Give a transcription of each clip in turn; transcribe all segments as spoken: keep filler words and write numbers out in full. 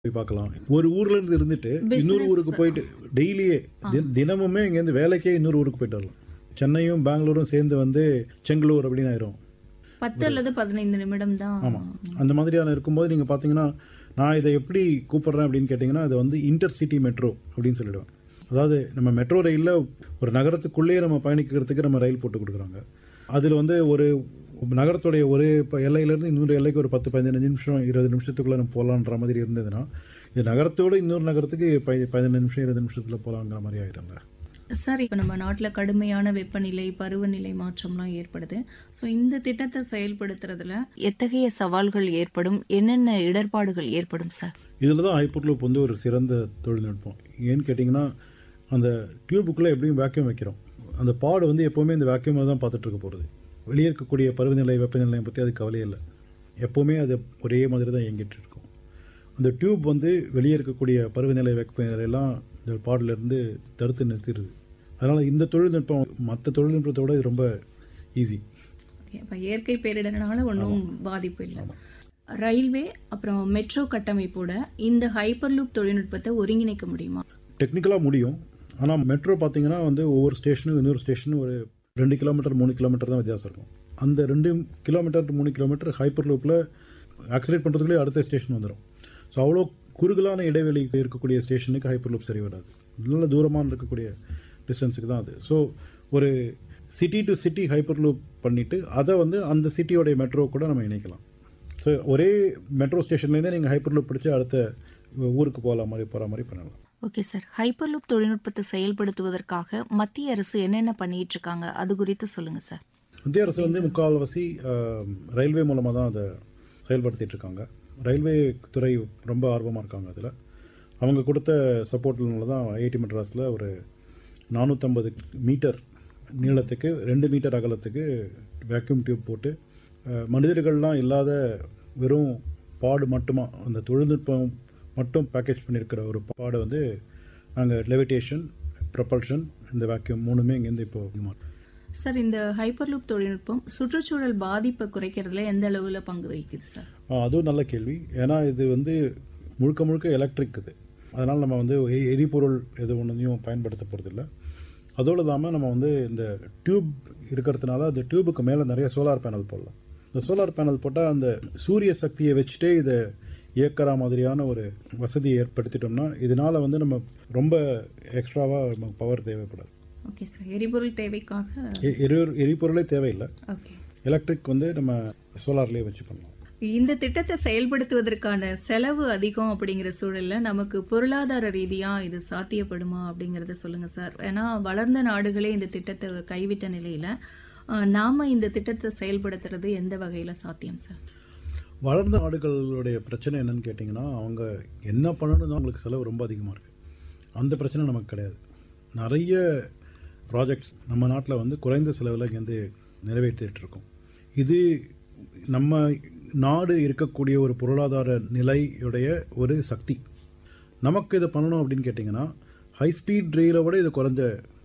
போய் பார்க்கலாம். ஒரு ஊர்ல இருந்து இருந்துட்டு இன்னொரு Business. ஊருக்கு போயிட்டு டெய்லியே தி- தினமுமே இங்கேருந்து வேலைக்கே இன்னொரு ஊருக்கு போயிட்டு வரலாம். சென்னையும் பெங்களூரும் சேர்ந்து வந்து செங்கலூர் அப்படின்னு ஆயிரும். பத்து அல்லது பதினைந்து நிமிடம் தான். ஆமாம், அந்த மாதிரியான இருக்கும்போது நீங்கள் பார்த்தீங்கன்னா நான் இதை எப்படி கூப்பிட்றேன் அப்படின்னு கேட்டிங்கன்னா அது வந்து இன்டர் சிட்டி மெட்ரோ அப்படின்னு சொல்லிடுவேன். அதாவது நம்ம மெட்ரோ ரயிலில் ஒரு நகரத்துக்குள்ளேயே நம்ம பயணிக்கிறதுக்கு நம்ம ரயில் போட்டு கொடுக்குறாங்க. அதில் வந்து ஒரு நகரத்துடைய ஒரு இப்போ எல்லையிலேருந்து இன்னொரு எல்லைக்கு ஒரு பத்து பதினஞ்சு நிமிஷம் இருபது நிமிஷத்துக்குள்ளே நம்ம போகலான்ற மாதிரி இருந்ததுன்னா இது நகரத்தோடு இன்னொரு நகரத்துக்கு ப பதினஞ்சு நிமிஷம் இருபது நிமிஷத்தில் போகலாங்கிற மாதிரி ஆயிடும்ல. சார், இப்போ நம்ம நாட்டில் கடுமையான வெப்பநிலை, பருவநிலை மாற்றம்லாம் ஏற்படுது. ஸோ இந்த திட்டத்தை செயல்படுத்துறதுல எத்தகைய சவால்கள் ஏற்படும், என்னென்ன இடர்பாடுகள் ஏற்படும் சார்? இதில் தான் ஹைப்பர்லூப் வந்து ஒரு சிறந்த தொழில்நுட்பம். ஏன்னு கேட்டிங்கன்னா அந்த டியூபுக்குள்ளே எப்படியும் வேக்யூம் வைக்கிறோம். அந்த பாடு வந்து எப்போவுமே இந்த வேக்யூமில் தான் பார்த்துட்டு இருக்க போகிறது. வெளியே இருக்கக்கூடிய பருவநிலை வெப்பநிலையை பற்றி அது கவலையே இல்லை. எப்போவுமே அது ஒரே மாதிரி தான் இயங்கிட்டு இருக்கும். அந்த டியூப் வந்து வெளியே இருக்கக்கூடிய பருவநிலை வெப்பநிலையெல்லாம் இந்த பாடிலேருந்து தடுத்து நிறுத்திடுது. அதனால் இந்த தொழில்நுட்பம் மற்ற தொழில்நுட்பத்தோட இது ரொம்ப ஈஸி. இப்போ இயற்கை பேரிடர்னால ஒன்றும் பாதிப்பு இல்லை. ரயில்வே அப்புறம் மெட்ரோ கட்டமைப்போட இந்த ஹைப்பர்லூப் தொழில்நுட்பத்தை ஒருங்கிணைக்க முடியுமா? டெக்னிக்கலாக முடியும். ஆனால் மெட்ரோ பார்த்தீங்கன்னா வந்து ஒவ்வொரு ஸ்டேஷனும் இன்னொரு ஸ்டேஷனும் ஒரு ரெண்டு கிலோமீட்டர் மூணு கிலோமீட்டர் தான் வித்தியாசம் இருக்கும். அந்த ரெண்டு கிலோமீட்டர் மூணு கிலோமீட்டர் ஹைப்பர் லூப்பில் ஆக்சிலேட் பண்ணுறதுக்குள்ளே அடுத்த ஸ்டேஷன் வந்துடும். ஸோ அவ்வளோ குறுகலான இடைவெளி இருக்கக்கூடிய ஸ்டேஷனுக்கு ஹைப்பர் லூப் சரி வராது. நல்ல தூரமாக இருக்கக்கூடிய டிஸ்டன்ஸுக்கு தான் அது. ஸோ ஒரு city to city hyper loop பண்ணிவிட்டு அதை வந்து அந்த சிட்டியோடைய மெட்ரோ கூட நம்ம இணைக்கலாம். ஸோ ஒரே மெட்ரோ ஸ்டேஷன்லேருந்தே நீங்கள் ஹைப்பர் லூப் பிடிச்சி அடுத்த ஊருக்கு போகலாம் மாதிரி போகிற மாதிரி பண்ணலாம். ஓகே சார், ஹைப்பர்லூப் தொழில்நுட்பத்தை செயல்படுத்துவதற்காக மத்திய அரசு என்னென்ன பண்ணிட்டு இருக்காங்க, அது குறித்து சொல்லுங்கள் சார். மத்திய அரசு வந்து முக்கால்வாசி அஹ், ரயில்வே மூலமாக தான் அதை செயல்படுத்திட்டு இருக்காங்க. ரயில்வே துறை ரொம்ப ஆர்வமாக இருக்காங்க. அதில் அவங்க கொடுத்த சப்போர்ட்னால தான் ஐஐடி மெட்ராஸில் ஒரு நானூற்றம்பது மீட்டர் நீளத்துக்கு ரெண்டு மீட்டர் அகலத்துக்கு வேக்யூம் டியூப் போட்டு அஹ், மனிதர்கள்லாம் இல்லாத வெறும் பாடு மட்டுமா அந்த தொழில்நுட்பம் மட்டும் பேக்கேஜ் பண்ணியிருக்கிற ஒரு பாடை வந்து நாங்கள் லெவிடேஷன், ப்ரொபல்ஷன், இந்த வேக்யூம் மூணுமே இங்கேருந்து இப்போ அதிகமாக. சார், இந்த ஹைப்பர்லூப் தொழில்நுட்பம் சுற்றுச்சூழல் பாதிப்பை குறைக்கிறதுல எந்த அளவில் பங்கு வகிக்குது சார்? ஆ, அதுவும் நல்ல கேள்வி. ஏன்னா இது வந்து முழுக்க முழுக்க எலக்ட்ரிக் இது. அதனால் நம்ம வந்து எ- எரிபொருள் எது ஒன்றையும் பயன்படுத்த போகிறதில்ல. அதோடு இல்லாமல் நம்ம வந்து இந்த டியூப் இருக்கிறதுனால அந்த டியூபுக்கு மேலே நிறைய சோலார் பேனல் போடலாம். இந்த சோலார் பேனல் போட்டால் அந்த சூரிய சக்தியை வச்சுட்டே இதை இயக்கிற மாதிரியான ஒரு வசதியை ஏற்படுத்திட்டோம்னா இதனால் வந்து நம்ம ரொம்ப எக்ஸ்ட்ராவாக நமக்கு பவர் தேவைப்படாது. ஓகே சார், எரிபொருள் தேவைக்காக. எ- எரி எரிபொருளே தேவையில்லை. ஓகே, எலக்ட்ரிக் வந்து நம்ம சோலார்லேயே வச்சு பண்ணலாம். இந்த திட்டத்தை செயல்படுத்துவதற்கான செலவு அதிகம் அப்படிங்கிற சூழல்ல நமக்கு பொருளாதார ரீதியா இது சாத்தியப்படுமா அப்படிங்கறத சொல்லுங்க சார். ஏன்னா வளர்ந்த நாடுகளே இந்த திட்டத்தை கைவிட்ட நிலையில அஹ், நாம இந்த திட்டத்தை செயல்படுத்துறது எந்த வகையில சாத்தியம் சார்? வளர்ந்த நாடுகளுடைய பிரச்சனை என்னன்னு கேட்டிங்கன்னா அவங்க என்ன பண்ணணும்னு அவங்களுக்கு செலவு ரொம்ப அதிகமாக இருக்குது. அந்த பிரச்சனை நமக்கு கிடையாது. நிறைய ப்ராஜெக்ட்ஸ் நம்ம நாட்டில் வந்து குறைந்த செலவில் இங்கேருந்து நிறைவேற்றிட்டு இருக்கோம். இது நம்ம நாடு இருக்கக்கூடிய ஒரு பொருளாதார நிலையுடைய ஒரு சக்தி. நமக்கு இதை பண்ணணும் அப்படின்னு கேட்டிங்கன்னா ஹை ஸ்பீட் ரயிலை விட இது குறைஞ்ச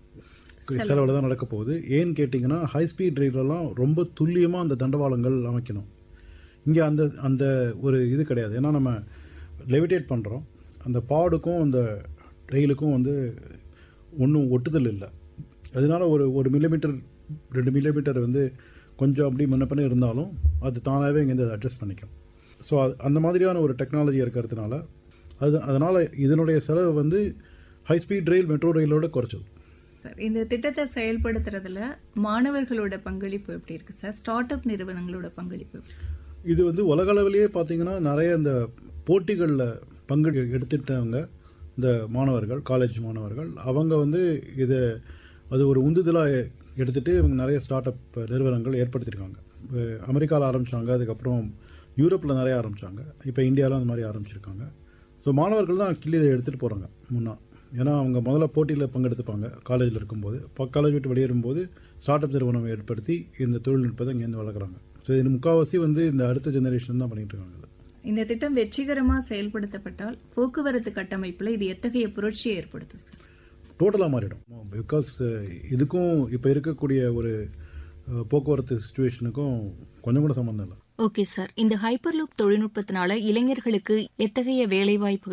செலவில் தான் நடக்க போகுது. ஏன்னு கேட்டிங்கன்னா ஹை ஸ்பீட் ரயிலெல்லாம் ரொம்ப துல்லியமாக அந்த தண்டவாளங்கள் அமைக்கணும். இங்கே அந்த அந்த ஒரு இது கிடையாது. ஏன்னா நம்ம லெவிடேட் பண்ணுறோம். அந்த பாடுக்கும் அந்த ரயிலுக்கும் வந்து ஒன்றும் ஒட்டுதல் இல்லை. அதனால ஒரு ஒரு மில்லிமீட்டர் ரெண்டு மில்லிமீட்டர் வந்து கொஞ்சம் அப்படி முன்ன பண்ண இருந்தாலும் அது தானாகவே இங்கேருந்து அட்ஜஸ்ட் பண்ணிக்கும். ஸோ அது அந்த மாதிரியான ஒரு டெக்னாலஜி இருக்கிறதுனால அது அதனால் இதனுடைய செலவு வந்து ஹை ஸ்பீட் ரயில் மெட்ரோ ரயிலோட குறைச்சது. சார், இந்த திட்டத்தை செயல்படுத்துறதுல மாணவர்களோட பங்களிப்பு எப்படி இருக்கு சார்? ஸ்டார்ட் அப் நிறுவனங்களோட பங்களிப்பு எப்படி? இது வந்து உலக அளவிலேயே பார்த்தீங்கன்னா நிறைய இந்த போட்டிகளில் பங்கு எடுத்துட்டவங்க இந்த மாணவர்கள், காலேஜ் மாணவர்கள் அவங்க வந்து இதை அது ஒரு உந்துதலாக எடுத்துகிட்டு இவங்க நிறைய ஸ்டார்ட் அப் நிறுவனங்கள் ஏற்படுத்தியிருக்காங்க. அமெரிக்காவில் ஆரம்பித்தாங்க, அதுக்கப்புறம் யூரோப்பில் நிறைய ஆரம்பித்தாங்க, இப்போ இந்தியாவில் அந்த மாதிரி ஆரம்பிச்சிருக்காங்க. ஸோ மாணவர்கள் தான் கிள்ளி இதை எடுத்துகிட்டு போகிறாங்க முன்னா. ஏன்னா அவங்க முதல்ல போட்டியில் பங்கெடுத்துப்பாங்க காலேஜில் இருக்கும்போது. காலேஜ் விட்டு வெளியேறும்போது ஸ்டார்ட் அப் நிறுவனம் ஏற்படுத்தி இந்த தொழில்நுட்பத்தை இங்கேருந்து வளர்க்குறாங்க. ஸோ இது முக்கால்வாசி வந்து இந்த அடுத்த ஜெனரேஷன் தான் பண்ணிட்டு இருக்காங்க. இந்த திட்டம் வெற்றிகரமாக செயல்படுத்தப்பட்டால் போக்குவரத்து கட்டமைப்பில் இது எத்தகைய புரட்சியை ஏற்படுத்தும் சார்? டோட்டலாக மாறிடும். பிகாஸ் இதுக்கும் இப்போ இருக்கக்கூடிய ஒரு அஹ், போக்குவரத்து சுச்சுவேஷனுக்கும் கொஞ்சம் கூட சம்மந்தம் இல்லை. ஓகே சார், இந்த ஹைப்பர்லூப் தொழில்நுட்பத்தினால இளைஞர்களுக்கு எத்தகைய வேலைவாய்ப்புகள்